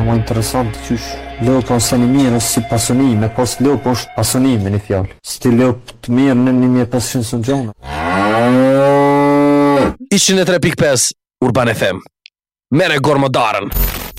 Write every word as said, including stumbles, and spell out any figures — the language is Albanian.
Ma interessant, qysh. Leo po sa një mirë ose si pasunime, pas leo po është pasunime një fjallë. Si ti leo të mirë në një një pesëqind së gjona. njëzet e tre pikë pesë Urban F M. Mere gormodarën.